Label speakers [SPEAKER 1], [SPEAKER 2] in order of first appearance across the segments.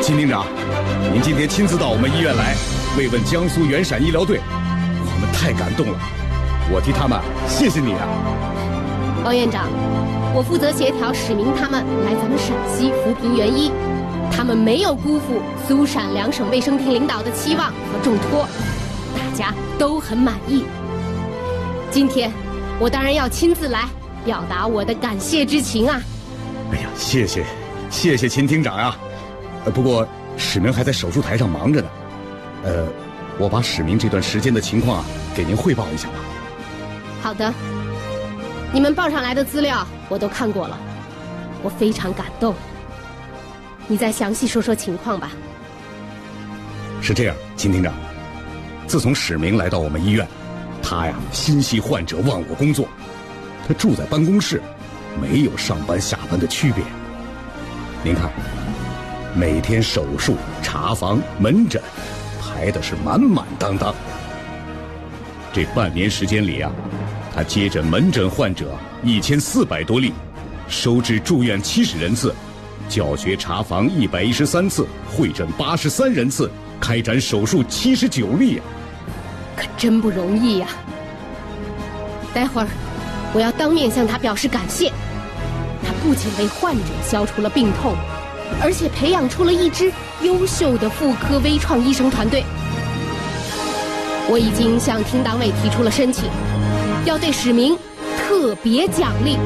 [SPEAKER 1] 秦厅长，您今天亲自到我们医院来慰问江苏原陕医疗队，我们太感动了。我替他们谢谢你啊。
[SPEAKER 2] 王院长，我负责协调史明他们来咱们陕西扶贫援医，他们没有辜负苏陕两省卫生厅领导的期望和重托，大家都很满意。今天我当然要亲自来表达我的感谢之情啊。
[SPEAKER 1] 哎呀，谢谢秦厅长啊。不过史明还在手术台上忙着呢。我把史明这段时间的情况给您汇报一下吧。
[SPEAKER 2] 好的，你们报上来的资料我都看过了，我非常感动。你再详细说说情况吧。
[SPEAKER 1] 是这样，秦厅长，自从史明来到我们医院，他呀心系患者，忘我工作。他住在办公室，没有上班下班的区别。您看，每天手术、查房、门诊排的是满满当当。这半年时间里啊，他接诊门诊患者1400多例，收治住院70人次，教学查房113次，会诊83人次，开展手术79例啊，
[SPEAKER 2] 可真不容易呀。待会儿我要当面向他表示感谢，他不仅为患者消除了病痛，而且培养出了一支优秀的妇科微创医生团队。我已经向厅党委提出了申请，要对史明特别奖励。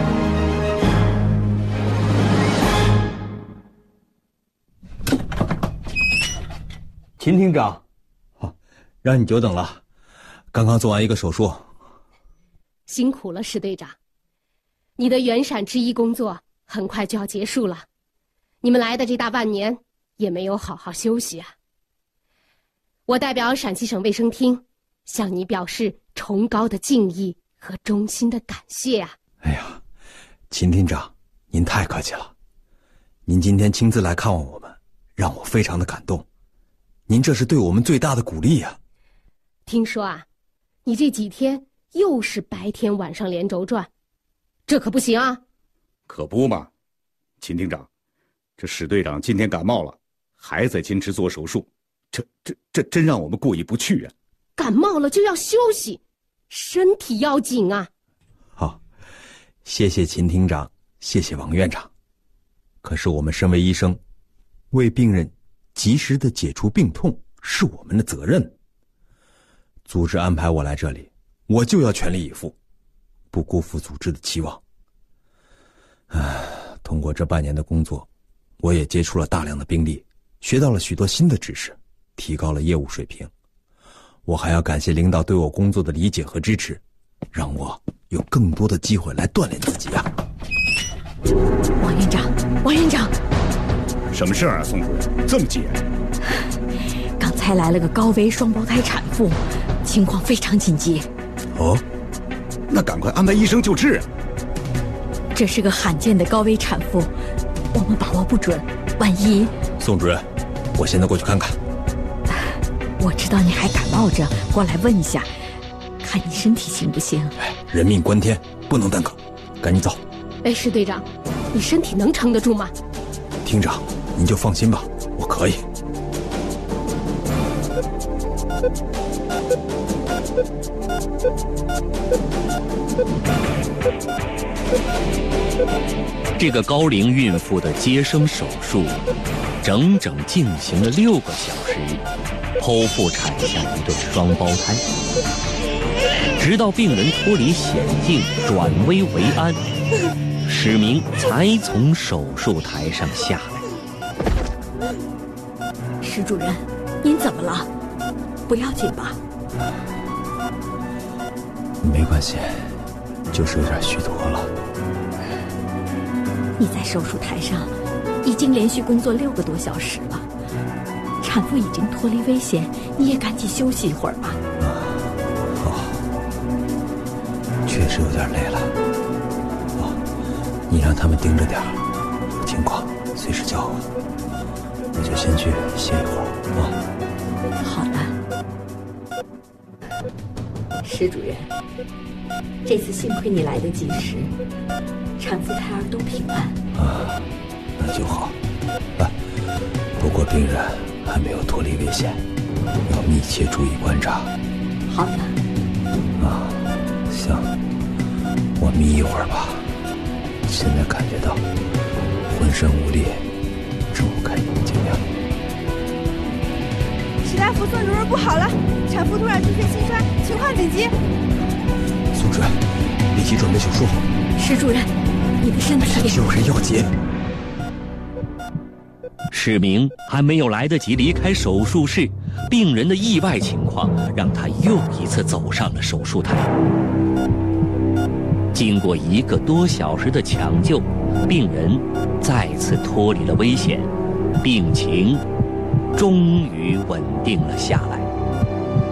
[SPEAKER 3] 秦厅长，让你久等了，刚刚做完一个手术。
[SPEAKER 2] 辛苦了，史队长，你的原陕之医工作很快就要结束了，你们来的这大半年也没有好好休息啊。我代表陕西省卫生厅向你表示崇高的敬意和衷心的感谢啊。
[SPEAKER 3] 哎呀，秦厅长，您太客气了，您今天亲自来看望我们，让我非常的感动，您这是对我们最大的鼓励呀。
[SPEAKER 2] 听说啊，你这几天又是白天晚上连轴转，这可不行啊。
[SPEAKER 1] 可不嘛，秦厅长，这史队长今天感冒了，还在坚持做手术，这真让我们过意不去啊。
[SPEAKER 2] 感冒了就要休息，身体要紧啊。
[SPEAKER 3] 好，谢谢秦厅长，谢谢王院长。可是我们身为医生，为病人及时的解除病痛是我们的责任。组织安排我来这里，我就要全力以赴，不辜负组织的期望。通过这半年的工作，我也接触了大量的病例，学到了许多新的知识，提高了业务水平。我还要感谢领导对我工作的理解和支持，让我有更多的机会来锻炼自己啊。
[SPEAKER 4] 王院长，王院长，
[SPEAKER 1] 什么事儿啊，宋主任？这么急？
[SPEAKER 4] 刚才来了个高危双胞胎产妇，情况非常紧急。
[SPEAKER 1] 哦，那赶快安排医生救治啊。
[SPEAKER 4] 这是个罕见的高危产妇，我们把握不准，万一……
[SPEAKER 3] 宋主任，我现在过去看看。
[SPEAKER 4] 我知道你还感冒着，过来问一下，看你身体行不行。
[SPEAKER 3] 人命关天，不能耽搁，赶紧走。
[SPEAKER 2] 史队长，你身体能撑得住吗？
[SPEAKER 3] 厅长，您就放心吧，我可以。
[SPEAKER 5] 这个高龄孕妇的接生手术整整进行了6个小时，剖腹产下一对双胞胎，直到病人脱离险境，转危为安，史明才从手术台上下来。
[SPEAKER 4] 史主任，您怎么了？不要紧吧？
[SPEAKER 3] 没关系，就是有点虚脱了。
[SPEAKER 4] 你在手术台上已经连续工作6个多小时了，产妇已经脱离危险，你也赶紧休息一会儿吧。
[SPEAKER 3] 好，确实有点累了。你让他们盯着点儿，有情况随时叫我，我就先去歇一会儿啊。
[SPEAKER 4] 好的。史主任，这次幸亏你来得及时，产妇胎儿都平安。
[SPEAKER 3] 那就好。来，我不过病人还没有脱离危险，要密切注意观察。
[SPEAKER 4] 好的。
[SPEAKER 3] 行，我眯一会儿吧。现在感觉到浑身无力，睁不开眼睛呀。
[SPEAKER 6] 史大夫，孙主任不好了，产妇突然出现心衰，情况紧急。
[SPEAKER 3] 宋主任，立即准备手术。
[SPEAKER 4] 石主任，你的身体
[SPEAKER 3] 救人要紧。
[SPEAKER 5] 史明还没有来得及离开手术室，病人的意外情况让他又一次走上了手术台。经过1个多小时的抢救，病人再次脱离了危险，病情终于稳定了下来。